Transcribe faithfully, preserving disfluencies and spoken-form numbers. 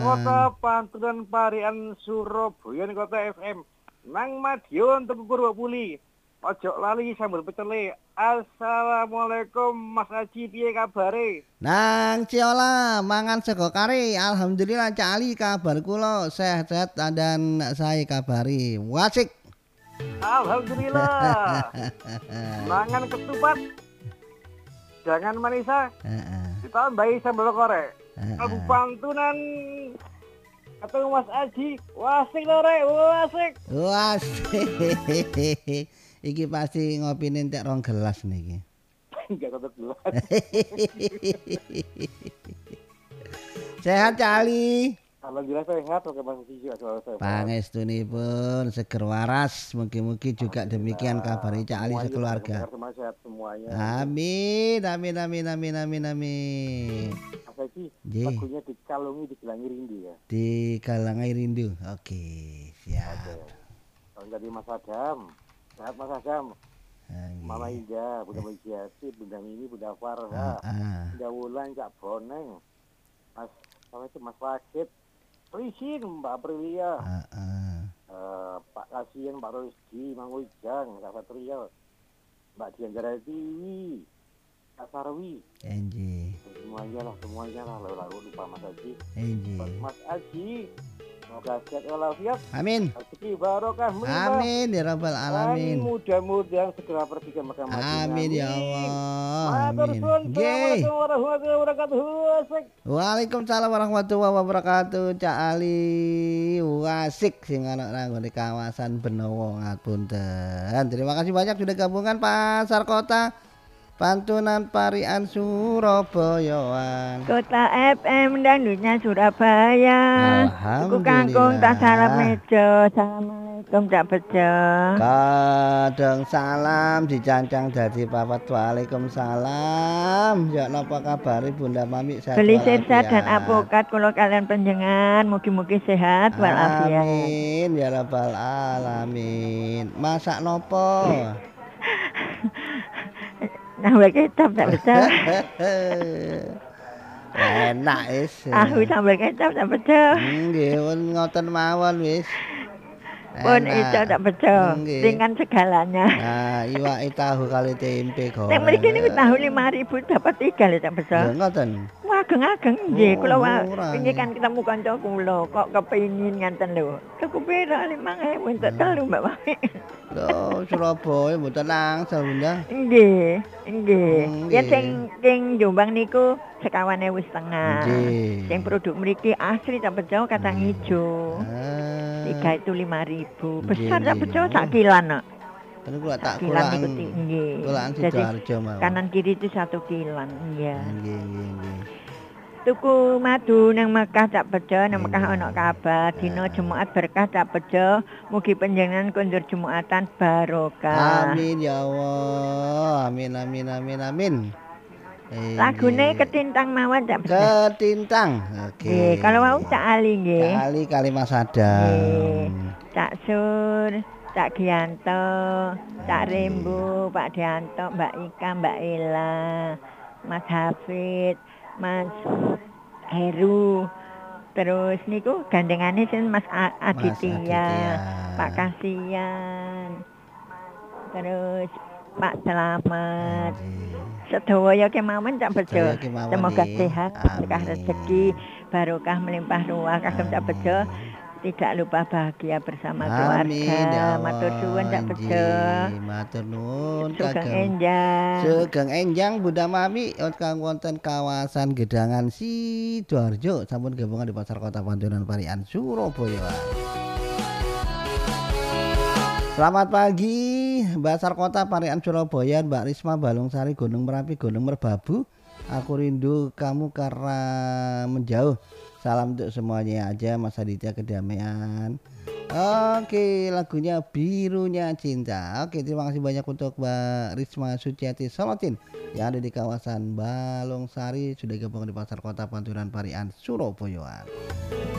Kota Pantunan Parian Surabaya Kota F M. Nang Madiun Tepu Purwopuli. Ojo lali sambal pecele. Assalamualaikum Mas Aji, piye kabare? Nang Ciola mangan sego kari. Alhamdulillah Cak Ali kabar kula sehat-sehat dan saya kabari. Wasik. Alhamdulillah. Mangan ketupat. Jangan manisa. Ditambahi sambal korek. Aku Pantunan atau Mas Aji, wasik lho rek, wasik. Wasik. Iki pasti ngopine entek rong gelas niki. Enggak satu gelas. Sehat Cak Ali. Alhamdulillah sehat, oke Mas Aji juga selalu sehat. Pangestunipun seger waras, mugi-mugi juga demikian kabar Cak Ali sekeluarga. Semua sehat semuanya. Amin, amin, amin, amin, amin, amin. Mas Aji, lagunya dikalungi digelangi rindu ya. Digalangi rindu. Oke, siap. Oke. Kalau dari Mas Adam, sehat Mas Adam. Mama Ida, Bunda Mujiati, Bunda Mimi, Bunda Farha, Bunda Wulan, Cak Boneng, Mas apa itu Mas Wajid, Risin, Mbak Aprilia, uh, uh. Uh, Pak Kasian, Pak Rusdi, Mang Ujang, Kak Satrio, Mbak Dian Jaratiwi, Kak Sarwi, Enji. Semuanya lah, semuanya lah, lalu lupa Mas Aji. Enji. Mas Aji, semoga sehat walafiat. Amin. Rezeki barokah melimpah. Amin ya rabbal alamin. Dan mudah-mudahan segera pergi ke Mekah Madinah. Amin ya Allah. Amin. Assalamualaikum warahmatullahi wabarakatuh. Waalaikumsalam warahmatullahi wabarakatuh. Cak Ali Wasik sing ana nang di kawasan Benowo ngapunten. Terima kasih banyak sudah gabungan Pasar Kota Pantunan Parian Surabaya. Kota F M dangdutnya Surabaya. Aku kangkung tak salam meja. Assalamualaikum Cak Bejo. Kadang salam dicancang dadi papat. Waalaikumsalam. Ya napa kabari Bunda Mami sehat Beli sirsa dan apokat kula kalian panjenengan mugi-mugi sehat walafiat. Amin ya rabbal alamin. Masak nopo? Nambah kecap tak betul. Enak wis. Aku tambah kecap tak betul. Nggih, ngoten mawon wis. Pun itu tak betul. Dengan segalanya. Nah, iwak tahu kali tempe kok. Nek mriki niku tahu lima ribu dapat tiga lho tak betul. Lho ngoten. Wah, ageng-ageng nggih. Kula wingi kan ketemu kanca kula kok kepengin ngenten lho. Cukup pira lima ribu entuk telu Mbak Mami. Loh, Surabaya mboten langsung Bunda. Nggih, nggih. Ya sing sing Jombang niku sekawan ewu setengah. Sing produk mriki asli tak bejo kacang ijo. Tiga itu lima ribu. Besar tak bejo sak kilan kok. Kan kula tak kulaan. Nggih. Kulaan Sidoarjo mawon. Kanan kiri itu satu kilan. Iya. Nggih, nggih, nggih. Tuku madu nang Mekah tak bejo, nang Mekah ana kabar dina Jumat berkah tak bejo, mugi panjenengan kondur Jumatan barokah. Amin ya Allah. Amin amin amin amin. Lagune ketintang mawon tak bejo. Ketintang. Oke. Nggih, kalau mau Cak Ali nggih. Cak Ali kali Mas Adam. Cak Sur, Cak Gianto, Cak Rembo, Pak Dianto, Mbak Ika, Mbak Ela, Mas Hafid, Mas Heru, terus niku gandengane sin Mas Aditya, Pak Kasian, terus Pak Selamat. Sedaya kemawon tak bejo. Semoga sehat, berkah rezeki, barokah melimpah ruah kagem tak bejo. Tidak lupa bahagia bersama keluarga. Matur suwun tak bejo. Matur nuwun Sugeng enjang. Sugeng enjang Bunda Mami kang wonten kawasan Gedangan Sidoarjo sampun gabungan di Pasar Kota Pantunan Parian Surabaya. Selamat pagi Pasar Kota Parian Surabaya, Mbak Risma Balungsari Gunung Merapi Gunung Merbabu. Aku rindu kamu karena menjauh. Salam untuk semuanya aja Mas Aditya kedamaian. Oke, lagunya Birunya Cinta. Oke, terima kasih banyak untuk Mbak Risma Suciati Solotin yang ada di kawasan Balungsari sudah gabung di Pasar Kota Pantunan Parian Surabaya.